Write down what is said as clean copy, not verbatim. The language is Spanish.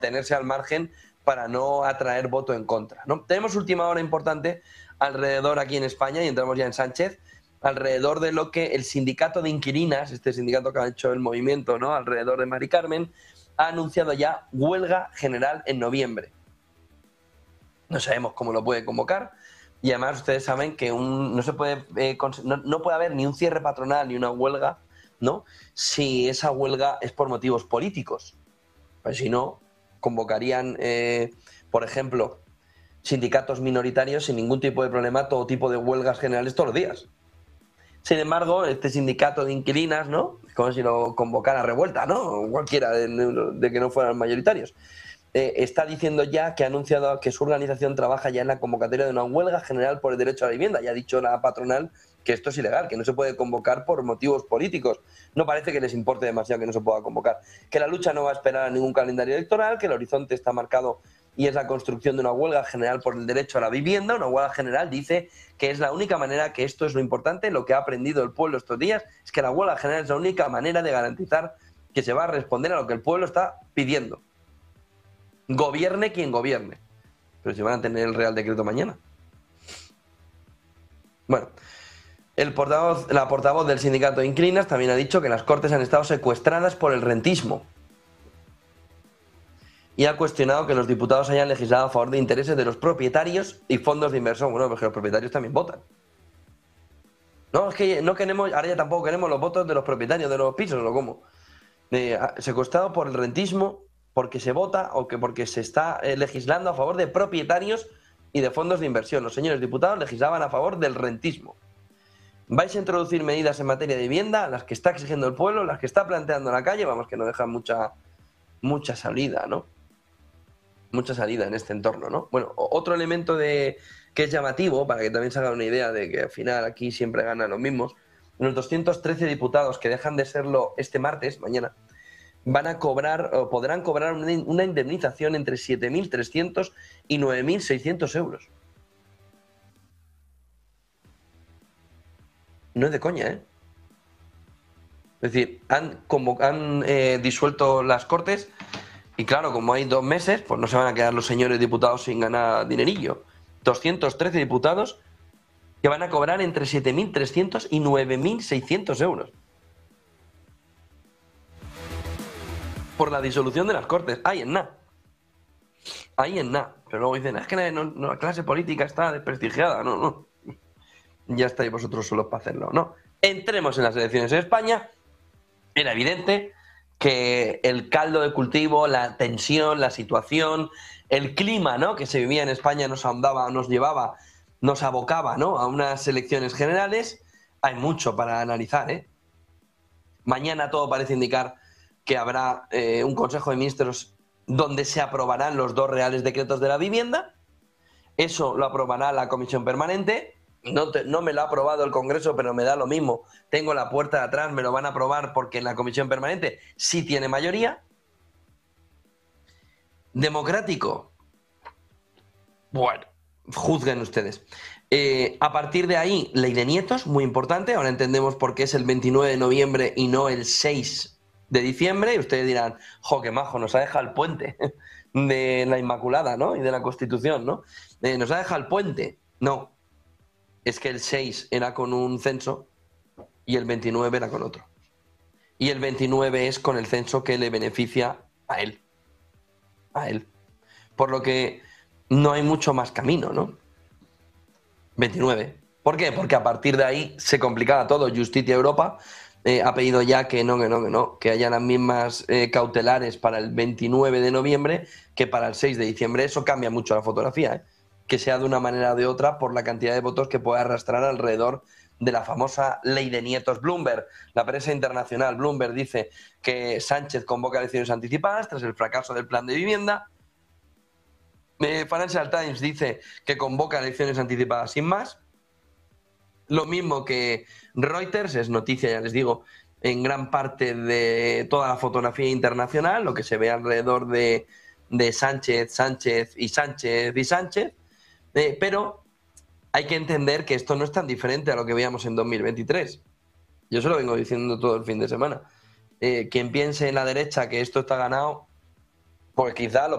tenerse al margen para no atraer voto en contra, ¿no? Tenemos última hora importante alrededor aquí en España, y entramos ya en Sánchez, alrededor de lo que el sindicato de inquilinas, este sindicato que ha hecho el movimiento, ¿no?, alrededor de Mari Carmen, ha anunciado ya huelga general en noviembre. No sabemos cómo lo puede convocar, y además ustedes saben que no se puede no puede haber ni un cierre patronal ni una huelga, ¿no?, si esa huelga es por motivos políticos. Pues si no, convocarían, por ejemplo, sindicatos minoritarios sin ningún tipo de problema, todo tipo de huelgas generales todos los días. Sin embargo, este sindicato de inquilinas, ¿no?, es como si lo convocara Revuelta, ¿no?, cualquiera de que no fueran mayoritarios, está diciendo ya que ha anunciado que su organización trabaja ya en la convocatoria de una huelga general por el derecho a la vivienda. Ya ha dicho la patronal que esto es ilegal, que no se puede convocar por motivos políticos. No parece que les importe demasiado que no se pueda convocar. Que la lucha no va a esperar a ningún calendario electoral, que el horizonte está marcado y es la construcción de una huelga general por el derecho a la vivienda. Una huelga general, dice, que es la única manera, que esto es lo importante, lo que ha aprendido el pueblo estos días, es que la huelga general es la única manera de garantizar que se va a responder a lo que el pueblo está pidiendo. Gobierne quien gobierne. Pero si van a tener el Real Decreto mañana. Bueno, la portavoz del sindicato de inquilinas también ha dicho que las Cortes han estado secuestradas por el rentismo. Y ha cuestionado que los diputados hayan legislado a favor de intereses de los propietarios y fondos de inversión. Bueno, porque los propietarios también votan. No, es que no queremos, ahora ya tampoco queremos los votos de los propietarios de los pisos, ¿o cómo? Secuestrado por el rentismo, porque se vota o que porque se está legislando a favor de propietarios y de fondos de inversión. Los señores diputados legislaban a favor del rentismo. Vais a introducir medidas en materia de vivienda, las que está exigiendo el pueblo, las que está planteando la calle, vamos, que no dejan mucha salida, ¿no? Mucha salida en este entorno, ¿no? Bueno, otro elemento que es llamativo, para que también se hagan una idea de que al final aquí siempre ganan los mismos, los 213 diputados que dejan de serlo este martes, mañana, van a cobrar o podrán cobrar una indemnización entre 7.300 y 9.600 euros. No es de coña, ¿eh? Es decir, han disuelto las Cortes y claro, como hay 2 meses, pues no se van a quedar los señores diputados sin ganar dinerillo. 213 diputados que van a cobrar entre 7.300 y 9.600 euros. Por la disolución de las Cortes. Ahí en nada. Ahí en nada. Pero luego dicen, es que la clase política está desprestigiada. No. Ya estáis vosotros solos para hacerlo. No. Entremos en las elecciones en España. Era evidente que el caldo de cultivo, la tensión, la situación, el clima, ¿no?, que se vivía en España nos abocaba, ¿no?, a unas elecciones generales. Hay mucho para analizar, ¿eh? Mañana todo parece indicar que habrá un Consejo de Ministros donde se aprobarán los 2 reales decretos de la vivienda. Eso lo aprobará la Comisión Permanente. No me lo ha aprobado el Congreso, pero me da lo mismo. Tengo la puerta de atrás, me lo van a aprobar porque en la Comisión Permanente sí tiene mayoría. ¿Democrático? Bueno, juzguen ustedes. A partir de ahí, ley de nietos, muy importante. Ahora entendemos por qué es el 29 de noviembre y no el 6 de diciembre. Y ustedes dirán, jo, qué majo, nos ha dejado el puente de la Inmaculada, ¿no?, y de la Constitución, ¿no? Nos ha dejado el puente. No, es que el 6 era con un censo y el 29 era con otro. Y el 29 es con el censo que le beneficia a él. A él. Por lo que no hay mucho más camino, ¿no? 29. ¿Por qué? Porque a partir de ahí se complicaba todo. Justicia Europa ha pedido ya que que haya las mismas cautelares para el 29 de noviembre que para el 6 de diciembre. Eso cambia mucho la fotografía, ¿eh? Que sea de una manera o de otra por la cantidad de votos que puede arrastrar alrededor de la famosa ley de nietos. Bloomberg, la prensa internacional, Bloomberg dice que Sánchez convoca elecciones anticipadas tras el fracaso del plan de vivienda. Financial Times dice que convoca elecciones anticipadas sin más. Lo mismo que Reuters, es noticia, ya les digo, en gran parte de toda la fotografía internacional, lo que se ve alrededor de Sánchez, Sánchez y Sánchez y Sánchez. Pero hay que entender que esto no es tan diferente a lo que veíamos en 2023. Yo se lo vengo diciendo todo el fin de semana. Quien piense en la derecha que esto está ganado, pues quizá lo